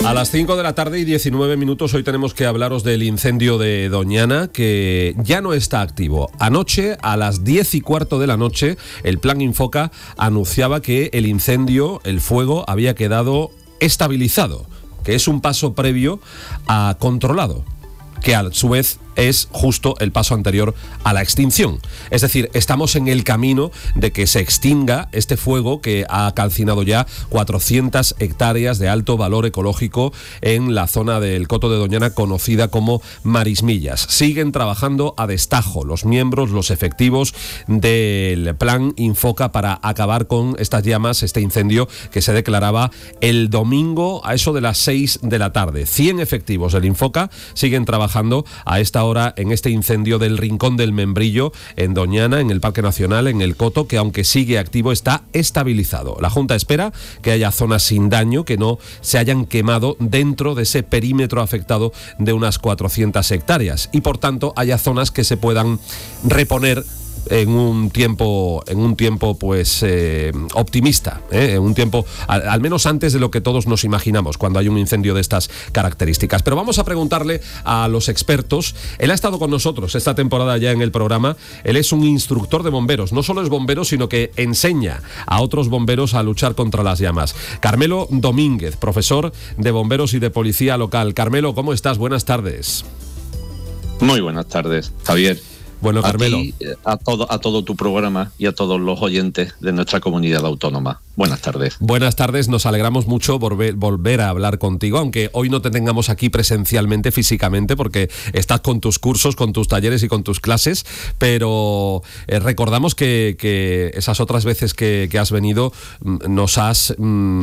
A las 5 de la tarde y 19 minutos hoy tenemos que hablaros del incendio de Doñana, que ya no está activo. Anoche, a las 10:15 de la noche, el Plan Infoca anunciaba que el incendio, el fuego, había quedado estabilizado, que es un paso previo a controlado, que a su vez es justo el paso anterior a la extinción. Es decir, estamos en el camino de que se extinga este fuego que ha calcinado ya 400 hectáreas de alto valor ecológico en la zona del Coto de Doñana, conocida como Marismillas. Siguen trabajando a destajo los miembros, los efectivos del Plan Infoca para acabar con estas llamas, este incendio que se declaraba el domingo a eso de las 6 de la tarde. 100 efectivos del Infoca siguen trabajando a esta hora en este incendio del Rincón del Membrillo en Doñana, en el Parque Nacional, en el Coto, que aunque sigue activo está estabilizado. La Junta espera que haya zonas sin daño, que no se hayan quemado dentro de ese perímetro afectado de unas 400 hectáreas y por tanto haya zonas que se puedan reponer en un tiempo pues optimista, en un tiempo al menos antes de lo que todos nos imaginamos cuando hay un incendio de estas características. Pero vamos a preguntarle a los expertos. Él ha estado con nosotros esta temporada ya en el programa. Él es un instructor de bomberos, no solo es bombero, sino que enseña a otros bomberos a luchar contra las llamas. Carmelo Domínguez, profesor de bomberos y de policía local. Carmelo, ¿cómo estás? Buenas tardes. Muy buenas tardes, Javier. Bueno, Carmelo. A todo tu programa y a todos los oyentes de nuestra comunidad autónoma. Buenas tardes. Buenas tardes, nos alegramos mucho volver a hablar contigo, aunque hoy no te tengamos aquí presencialmente, físicamente, porque estás con tus cursos, con tus talleres y con tus clases, pero recordamos que esas otras veces que has venido nos has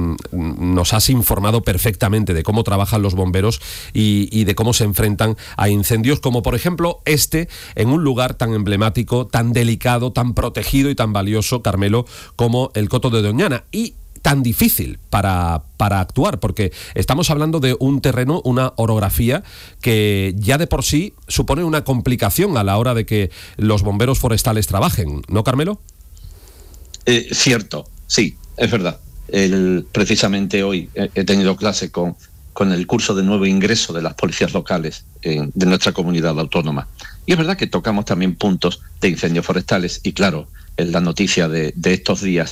informado perfectamente de cómo trabajan los bomberos y de cómo se enfrentan a incendios, como por ejemplo en un lugar tan emblemático, tan delicado, tan protegido y tan valioso, Carmelo, como el Coto de Doñana, y tan difícil para actuar, porque estamos hablando de un terreno, una orografía que ya de por sí supone una complicación a la hora de que los bomberos forestales trabajen, ¿no, Carmelo? Cierto, sí, es verdad. Precisamente hoy he tenido clase con el curso de nuevo ingreso de las policías locales de nuestra comunidad autónoma. Y es verdad que tocamos también puntos de incendios forestales y claro, en la noticia de estos días,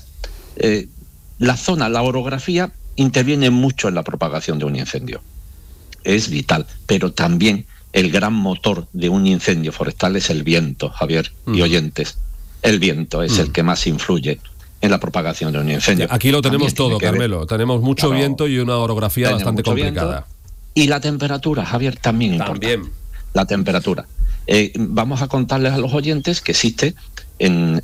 la orografía interviene mucho en la propagación de un incendio. Es vital, pero también el gran motor de un incendio forestal es el viento, Javier y oyentes. El viento es el que más influye en la propagación de un incendio. Aquí lo tenemos todo, Carmelo. Tenemos mucho viento y una orografía bastante complicada. Y la temperatura, Javier, también importa. La temperatura. Vamos a contarles a los oyentes que existe en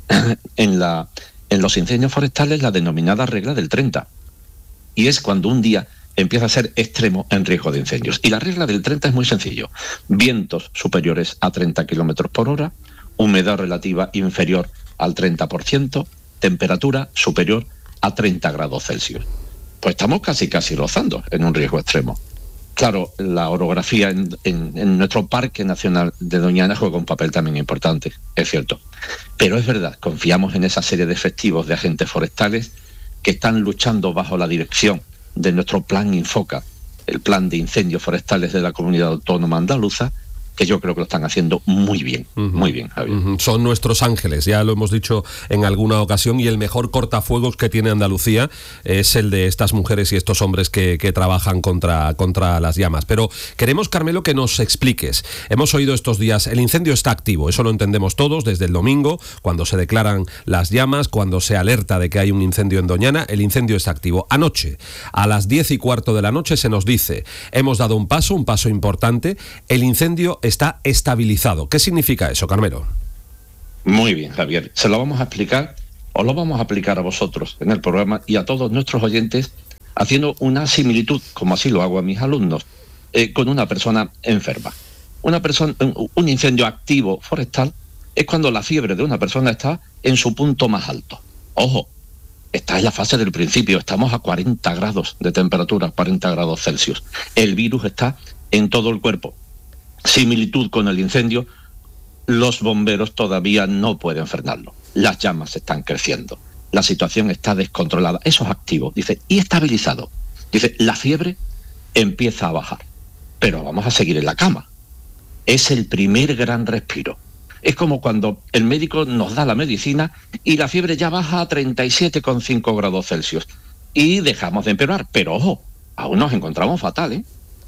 los incendios forestales la denominada regla del 30. Y es cuando un día empieza a ser extremo en riesgo de incendios. Y la regla del 30 es muy sencillo. Vientos superiores a 30 kilómetros por hora, humedad relativa inferior al 30%, temperatura superior a 30 grados Celsius. Pues estamos casi rozando en un riesgo extremo. Claro, la orografía en nuestro Parque Nacional de Doñana juega un papel también importante, es cierto. Pero es verdad, confiamos en esa serie de efectivos de agentes forestales que están luchando bajo la dirección de nuestro Plan Infoca, el Plan de Incendios Forestales de la Comunidad Autónoma Andaluza, que yo creo que lo están haciendo muy bien, Javier. Son nuestros ángeles, ya lo hemos dicho en alguna ocasión, y el mejor cortafuegos que tiene Andalucía es el de estas mujeres y estos hombres que trabajan contra las llamas. Pero queremos, Carmelo, que nos expliques. Hemos oído estos días, el incendio está activo, eso lo entendemos todos, desde el domingo, cuando se declaran las llamas, cuando se alerta de que hay un incendio en Doñana, el incendio está activo. Anoche, a las 10:15 de la noche, se nos dice, hemos dado un paso importante, el incendio está estabilizado. ¿Qué significa eso, Carmelo? Muy bien, Javier. Se lo vamos a explicar, o lo vamos a aplicar a vosotros en el programa y a todos nuestros oyentes, haciendo una similitud, como así lo hago a mis alumnos, con una persona enferma. Un incendio activo forestal es cuando la fiebre de una persona está en su punto más alto. Ojo, está en la fase del principio, estamos a 40 grados de temperatura, 40 grados Celsius. El virus está en todo el cuerpo. Similitud con el incendio, los bomberos todavía no pueden frenarlo. Las llamas están creciendo. La situación está descontrolada. Eso es activo. Dice, y estabilizado. Dice, la fiebre empieza a bajar. Pero vamos a seguir en la cama. Es el primer gran respiro. Es como cuando el médico nos da la medicina y la fiebre ya baja a 37,5 grados Celsius. Y dejamos de empeorar. Pero ojo, aún nos encontramos fatal, ¿eh?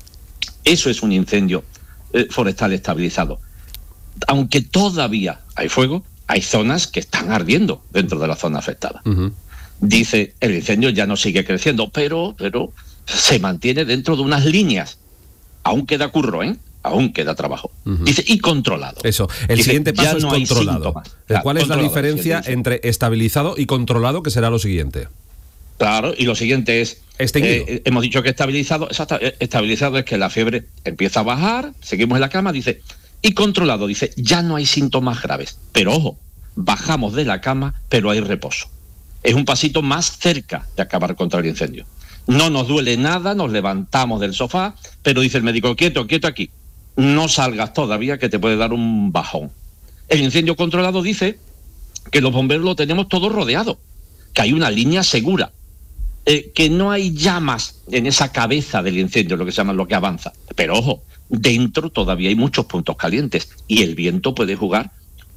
Eso es un incendio forestal estabilizado. Aunque todavía hay fuego, hay zonas que están ardiendo dentro de la zona afectada. Uh-huh. Dice, el incendio ya no sigue creciendo, pero se mantiene dentro de unas líneas. Aún queda curro, ¿eh? Aún queda trabajo. Uh-huh. Dice, y controlado. Eso, el siguiente paso es controlado. ¿Cuál es la diferencia entre estabilizado y controlado, que será lo siguiente? Claro, y lo siguiente es... hemos dicho que estabilizado es que la fiebre empieza a bajar, seguimos en la cama, dice... Y controlado, dice, ya no hay síntomas graves. Pero ojo, bajamos de la cama, pero hay reposo. Es un pasito más cerca de acabar contra el incendio. No nos duele nada, nos levantamos del sofá, pero dice el médico, quieto aquí. No salgas todavía, que te puede dar un bajón. El incendio controlado dice que los bomberos lo tenemos todo rodeado, que hay una línea segura, que no hay llamas en esa cabeza del incendio, lo que se llama lo que avanza. Pero ojo, dentro todavía hay muchos puntos calientes y el viento puede jugar,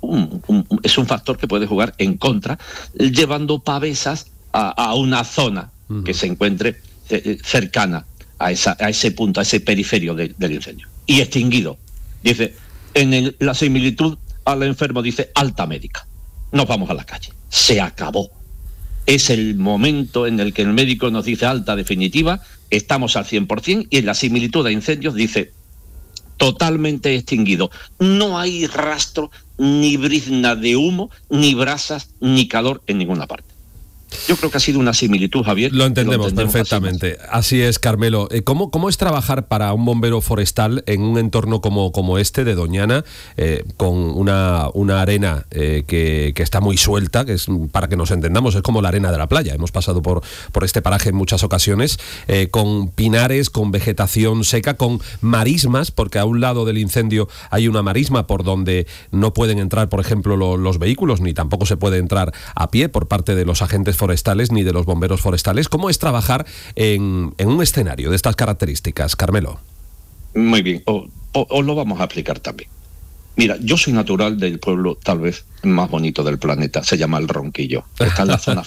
es un factor que puede jugar en contra, llevando pavesas a una zona que se encuentre cercana a ese punto, a ese periferio del incendio. Y extinguido. Dice, la similitud al enfermo dice alta médica. Nos vamos a la calle. Se acabó. Es el momento en el que el médico nos dice alta definitiva, estamos al 100%, y en la similitud a incendios dice totalmente extinguido. No hay rastro, ni brizna de humo, ni brasas, ni calor en ninguna parte. Yo creo que ha sido una similitud, Javier. Lo entendemos perfectamente. Así es, Carmelo. ¿Cómo es trabajar para un bombero forestal en un entorno como este de Doñana, con una arena que está muy suelta, que es, para que nos entendamos, es como la arena de la playa? Hemos pasado por este paraje en muchas ocasiones, con pinares, con vegetación seca, con marismas, porque a un lado del incendio hay una marisma por donde no pueden entrar, por ejemplo, los vehículos, ni tampoco se puede entrar a pie por parte de los agentes forestales ni de los bomberos forestales. ¿Cómo es trabajar en un escenario de estas características, Carmelo? Muy bien, os lo vamos a explicar también. Mira, yo soy natural del pueblo tal vez más bonito del planeta, se llama El Ronquillo. Está en la zona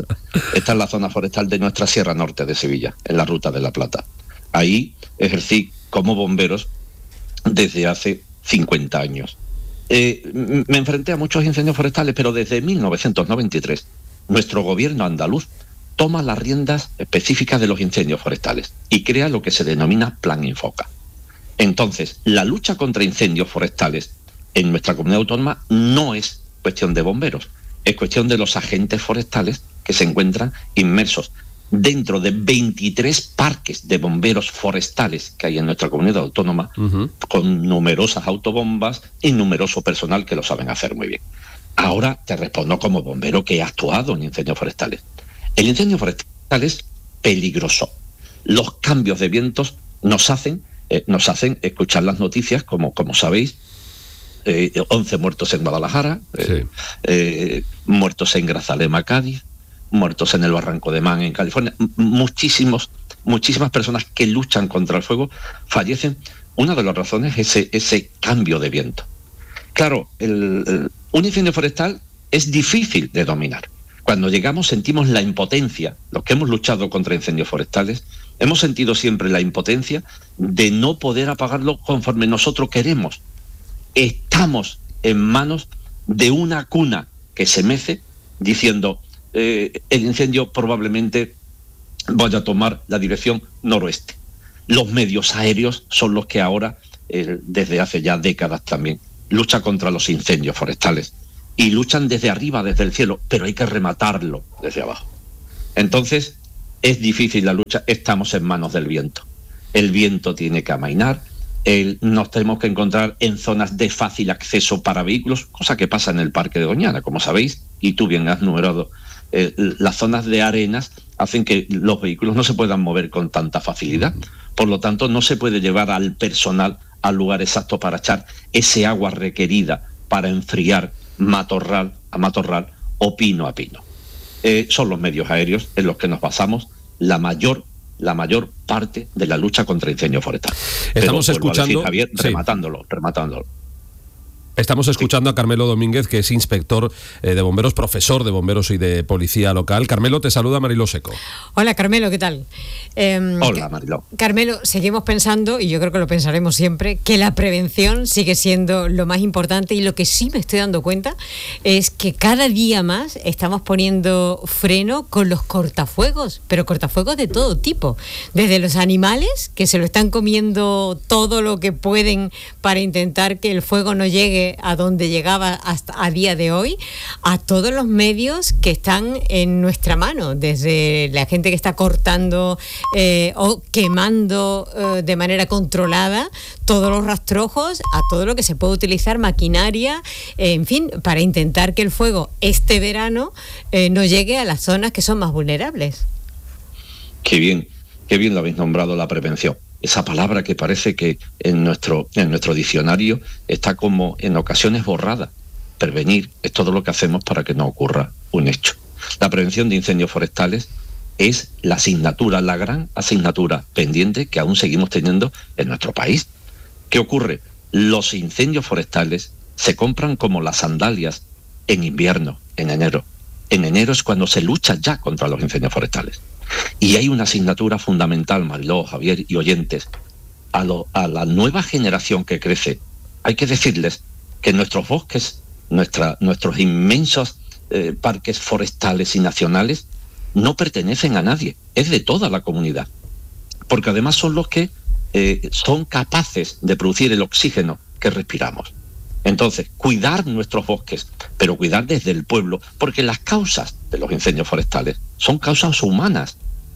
forestal, de nuestra Sierra Norte de Sevilla, en la Ruta de la Plata. Ahí ejercí como bomberos desde hace 50 años. Me enfrenté a muchos incendios forestales, pero desde 1993 nuestro gobierno andaluz toma las riendas específicas de los incendios forestales y crea lo que se denomina Plan Infoca. Entonces, la lucha contra incendios forestales en nuestra comunidad autónoma no es cuestión de bomberos, es cuestión de los agentes forestales que se encuentran inmersos dentro de 23 parques de bomberos forestales que hay en nuestra comunidad autónoma, con numerosas autobombas y numeroso personal que lo saben hacer muy bien. Ahora te respondo como bombero que he actuado en incendios forestales. El incendio forestal es peligroso. Los cambios de vientos nos hacen escuchar las noticias, como sabéis, 11 muertos en Guadalajara, muertos en Grazalema, Cádiz, muertos en el Barranco de Man, en California. Muchísimas personas que luchan contra el fuego fallecen. Una de las razones es ese cambio de viento. Claro, un incendio forestal es difícil de dominar. Cuando llegamos sentimos la impotencia. Los que hemos luchado contra incendios forestales hemos sentido siempre la impotencia de no poder apagarlo conforme nosotros queremos. Estamos en manos de una cuna que se mece diciendo el incendio probablemente vaya a tomar la dirección noroeste. Los medios aéreos son los que ahora, desde hace ya décadas también, luchan contra los incendios forestales y luchan desde arriba, desde el cielo, pero hay que rematarlo desde abajo. Entonces, es difícil la lucha, estamos en manos del viento. El viento tiene que amainar, nos tenemos que encontrar en zonas de fácil acceso para vehículos, cosa que pasa en el Parque de Doñana, como sabéis, y tú bien has numerado. Las zonas de arenas hacen que los vehículos no se puedan mover con tanta facilidad. Por lo tanto, no se puede llevar al personal al lugar exacto para echar ese agua requerida para enfriar matorral a matorral o pino a pino. Son los medios aéreos en los que nos basamos la mayor la mayor parte de la lucha contra incendios forestales. Estamos escuchando, Javier, rematándolo. Estamos escuchando a Carmelo Domínguez, que es inspector de bomberos, profesor de bomberos y de policía local. Carmelo, te saluda Mariló Seco. Hola, Carmelo, ¿qué tal? Hola, Mariló. Carmelo, seguimos pensando, y yo creo que lo pensaremos siempre, que la prevención sigue siendo lo más importante, y lo que sí me estoy dando cuenta es que cada día más estamos poniendo freno con los cortafuegos, pero cortafuegos de todo tipo, desde los animales, que se lo están comiendo todo lo que pueden para intentar que el fuego no llegue a donde llegaba hasta a día de hoy, a todos los medios que están en nuestra mano, desde la gente que está cortando o quemando de manera controlada todos los rastrojos, a todo lo que se puede utilizar, maquinaria, en fin, para intentar que el fuego este verano no llegue a las zonas que son más vulnerables. Qué bien lo habéis nombrado, la prevención. Esa palabra que parece que en nuestro diccionario está como en ocasiones borrada. Prevenir es todo lo que hacemos para que no ocurra un hecho. La prevención de incendios forestales es la asignatura, la gran asignatura pendiente que aún seguimos teniendo en nuestro país. ¿Qué ocurre? Los incendios forestales se compran como las sandalias en invierno, en enero. En enero es cuando se lucha ya contra los incendios forestales. Y hay una asignatura fundamental, Mariló, Javier y oyentes, a la nueva generación que crece. Hay que decirles que nuestros bosques, nuestros inmensos parques forestales y nacionales no pertenecen a nadie, es de toda la comunidad. Porque además son los que son capaces de producir el oxígeno que respiramos. Entonces, cuidar nuestros bosques, pero cuidar desde el pueblo, porque las causas de los incendios forestales son causas humanas.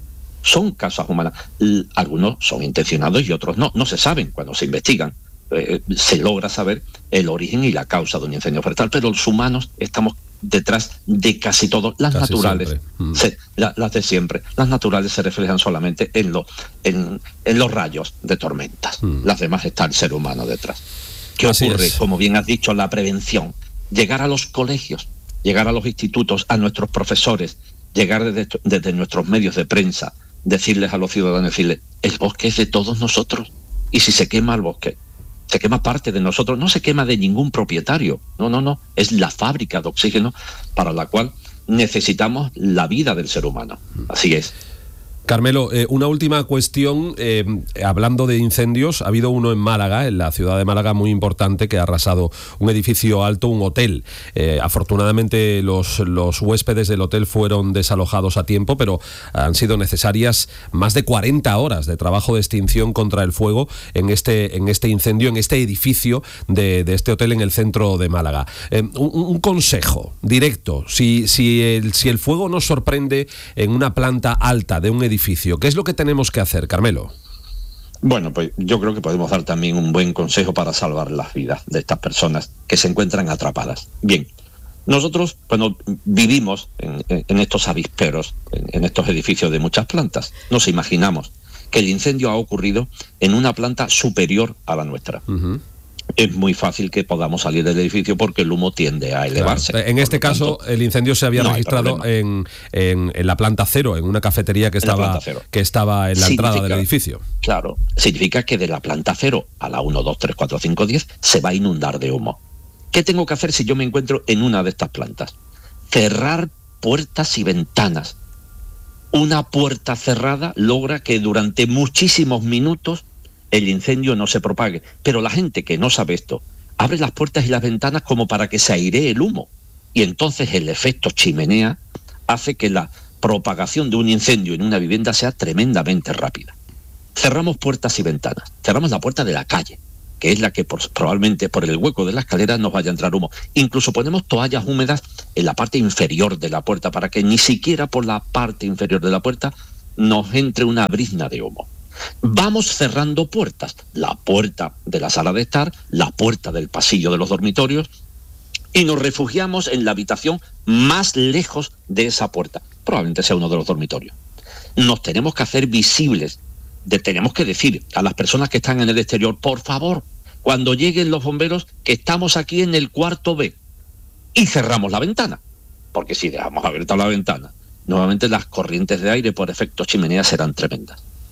Algunos son intencionados y otros no se saben. Cuando se investigan, se logra saber el origen y la causa de un incendio forestal, pero los humanos estamos detrás de casi todo. Las casi naturales, las de siempre, las naturales se reflejan solamente en los rayos de tormentas. Las demás está el ser humano detrás. ¿Qué ocurre? Como bien has dicho, la prevención. Llegar a los colegios, llegar a los institutos, a nuestros profesores, llegar desde nuestros medios de prensa, decirles a los ciudadanos, decirles, el bosque es de todos nosotros. Y si se quema el bosque, se quema parte de nosotros, no se quema de ningún propietario. No. Es la fábrica de oxígeno para la cual necesitamos la vida del ser humano. Así es. Carmelo, una última cuestión, hablando de incendios, ha habido uno en Málaga, en la ciudad de Málaga, muy importante, que ha arrasado un edificio alto, un hotel. Afortunadamente los huéspedes del hotel fueron desalojados a tiempo, pero han sido necesarias más de 40 horas de trabajo de extinción contra el fuego en este incendio, en este edificio de este hotel en el centro de Málaga. Un consejo directo, si el fuego nos sorprende en una planta alta de un edificio, ¿qué es lo que tenemos que hacer, Carmelo? Bueno, pues yo creo que podemos dar también un buen consejo para salvar las vidas de estas personas que se encuentran atrapadas. Bien, nosotros cuando vivimos en estos avisperos, en estos edificios de muchas plantas, nos imaginamos que el incendio ha ocurrido en una planta superior a la nuestra. Es muy fácil que podamos salir del edificio porque el humo tiende a elevarse. Claro. En este caso, el incendio se había registrado en la planta cero, en una cafetería que estaba en la entrada del edificio. Claro, significa que de la planta cero a la 1, 2, 3, 4, 5, 10 se va a inundar de humo. ¿Qué tengo que hacer si yo me encuentro en una de estas plantas? Cerrar puertas y ventanas. Una puerta cerrada logra que durante muchísimos minutos el incendio no se propague. Pero la gente que no sabe esto, abre las puertas y las ventanas como para que se airee el humo. Y entonces el efecto chimenea hace que la propagación de un incendio en una vivienda sea tremendamente rápida. Cerramos puertas y ventanas. Cerramos la puerta de la calle, que es la que probablemente por el hueco de la escalera nos vaya a entrar humo. Incluso ponemos toallas húmedas en la parte inferior de la puerta para que ni siquiera por la parte inferior de la puerta nos entre una brizna de humo. Vamos cerrando puertas, la puerta de la sala de estar, la puerta del pasillo de los dormitorios, y nos refugiamos en la habitación más lejos de esa puerta, probablemente sea uno de los dormitorios. Nos tenemos que hacer visibles, tenemos que decir a las personas que están en el exterior, por favor, cuando lleguen los bomberos, que estamos aquí en el cuarto B, y cerramos la ventana, porque si dejamos abierta la ventana, nuevamente las corrientes de aire por efecto chimenea serán tremendas.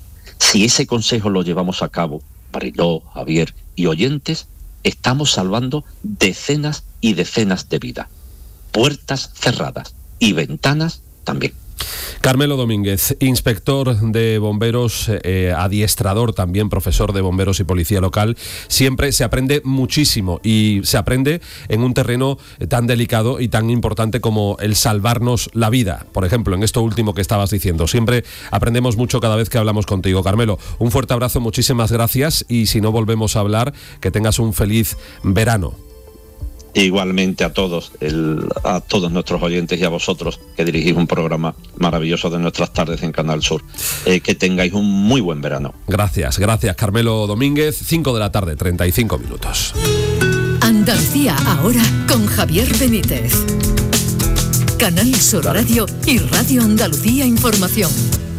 Si ese consejo lo llevamos a cabo, Mariló, Javier y oyentes, estamos salvando decenas y decenas de vidas. Puertas cerradas y ventanas también. Carmelo Domínguez, inspector de bomberos, adiestrador también, profesor de bomberos y policía local. Siempre se aprende muchísimo y se aprende en un terreno tan delicado y tan importante como el salvarnos la vida. Por ejemplo, en esto último que estabas diciendo, siempre aprendemos mucho cada vez que hablamos contigo. Carmelo, un fuerte abrazo, muchísimas gracias y si no volvemos a hablar, que tengas un feliz verano. Igualmente a todos nuestros oyentes y a vosotros que dirigís un programa maravilloso de nuestras tardes en Canal Sur. Que tengáis un muy buen verano. Gracias, Carmelo Domínguez. 5 de la tarde, 35 minutos. Andalucía ahora con Javier Benítez. Canal Sur Radio y Radio Andalucía Información.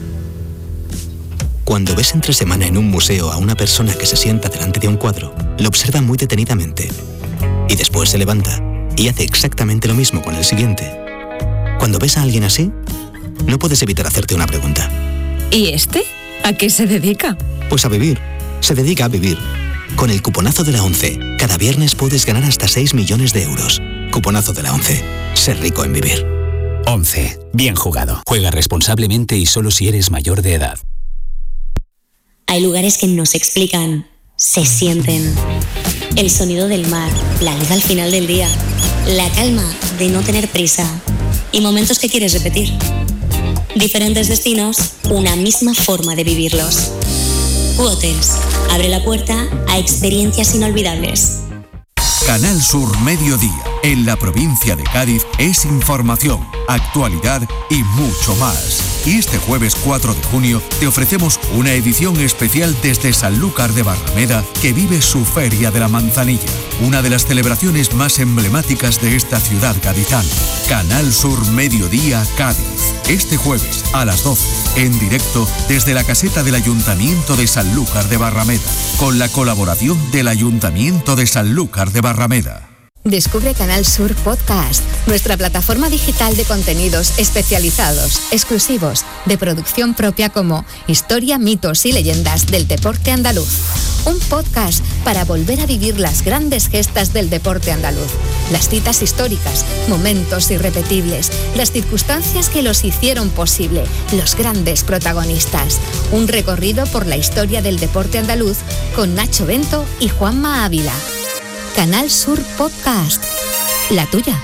Cuando ves entre semana en un museo a una persona que se sienta delante de un cuadro, lo observa muy detenidamente. Y después se levanta y hace exactamente lo mismo con el siguiente. Cuando ves a alguien así, no puedes evitar hacerte una pregunta. ¿Y este? ¿A qué se dedica? Pues a vivir. Se dedica a vivir. Con el cuponazo de la ONCE, cada viernes puedes ganar hasta 6 millones de euros. Cuponazo de la ONCE. Ser rico en vivir. ONCE. Bien jugado. Juega responsablemente y solo si eres mayor de edad. Hay lugares que no se explican, se sienten. El sonido del mar, la luz al final del día, la calma de no tener prisa y momentos que quieres repetir. Diferentes destinos, una misma forma de vivirlos. Hotels abre la puerta a experiencias inolvidables. Canal Sur Mediodía, en la provincia de Cádiz, es información, actualidad y mucho más. Y este jueves 4 de junio te ofrecemos una edición especial desde Sanlúcar de Barrameda, que vive su Feria de la Manzanilla, una de las celebraciones más emblemáticas de esta ciudad gaditana. Canal Sur Mediodía Cádiz, este jueves a las 12, en directo desde la caseta del Ayuntamiento de Sanlúcar de Barrameda, con la colaboración del Ayuntamiento de Sanlúcar de Barrameda. Descubre Canal Sur Podcast, nuestra plataforma digital de contenidos especializados, exclusivos, de producción propia como Historia, mitos y leyendas del deporte andaluz. Un podcast para volver a vivir las grandes gestas del deporte andaluz, las citas históricas, momentos irrepetibles, las circunstancias que los hicieron posible, los grandes protagonistas. Un recorrido por la historia del deporte andaluz con Nacho Bento y Juanma Ávila. Canal Sur Podcast, la tuya.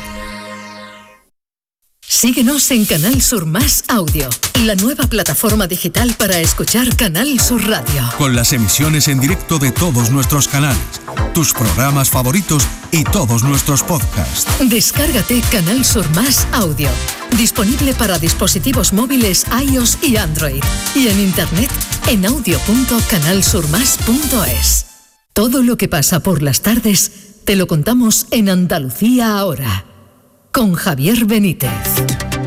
Síguenos en Canal Sur Más Audio, la nueva plataforma digital para escuchar Canal Sur Radio. Con las emisiones en directo de todos nuestros canales, tus programas favoritos y todos nuestros podcasts. Descárgate Canal Sur Más Audio, disponible para dispositivos móviles iOS y Android, y en internet en audio.canalsurmas.es. Todo lo que pasa por las tardes te lo contamos en Andalucía ahora, con Javier Benítez.